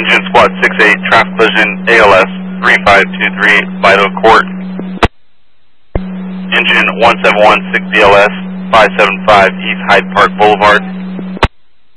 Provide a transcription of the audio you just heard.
Engine Squad 68, traffic collision ALS 3523, Vital Court. Engine 1716 DLS 575 East Hyde Park Boulevard.